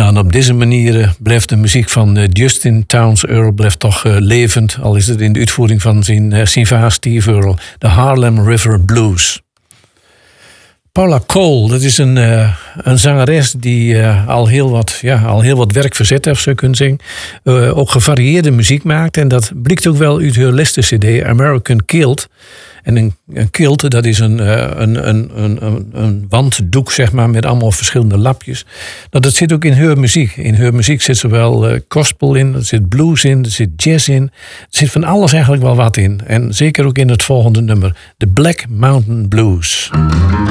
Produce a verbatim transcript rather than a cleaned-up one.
en op deze manier uh, blijft de muziek van uh, Justin Townes Earle blijft toch uh, levend. Al is het in de uitvoering van zijn, uh, zijn vader Steve Earle. De Harlem River Blues. Paula Cole, dat is een, uh, een zangeres die uh, al, heel wat, ja, al heel wat werk verzet heeft, zou je kunnen zeggen. Uh, ook gevarieerde muziek maakt. En dat blijkt ook wel uit haar laatste cd, American Kilt. En een, een kilt, dat is een, uh, een, een, een, een wanddoek, zeg maar, met allemaal verschillende lapjes. Nou, dat zit ook in haar muziek. In haar muziek zit zowel uh, gospel in, er zit blues in, er zit jazz in. Er zit van alles eigenlijk wel wat in. En zeker ook in het volgende nummer, The Black Mountain Blues.